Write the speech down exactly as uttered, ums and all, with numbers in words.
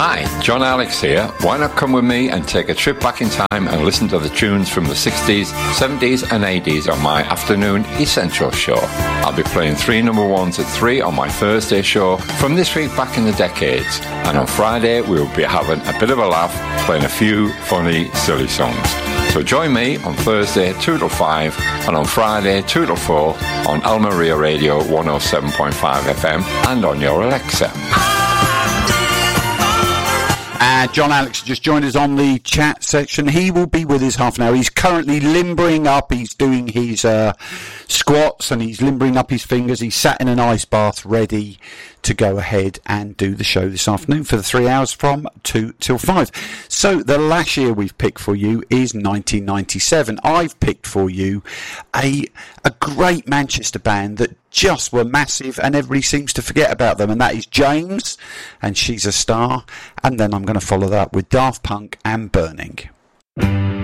Hi, John Alex here. Why not come with me and take a trip back in time and listen to the tunes from the sixties, seventies and eighties on my afternoon Essential show. I'll be playing three number ones at three on my Thursday show from this week back in the decades. And on Friday we'll be having a bit of a laugh, playing a few funny, silly songs. So join me on Thursday two till five and on Friday two till four on Al Maria Radio one oh seven point five F M and on your Alexa. Uh, John Alex just joined us on the chat section. He will be with us half an hour. He's currently limbering up. He's doing his uh, squats and he's limbering up his fingers. He's sat in an ice bath ready to go ahead and do the show this afternoon for the three hours from two till five. So the last year we've picked for you is nineteen ninety-seven. I've picked for you a a great Manchester band that just were massive and everybody seems to forget about them, and that is James and She's a Star. And then I'm going to follow that up with Daft Punk and Burning.